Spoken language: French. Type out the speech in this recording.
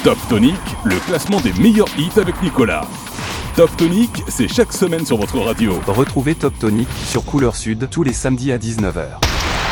Top Tonic, le classement des meilleurs hits avec Nicolas. Top Tonic, c'est chaque semaine sur votre radio. Retrouvez Top Tonic sur Couleur Sud tous les samedis à 19h.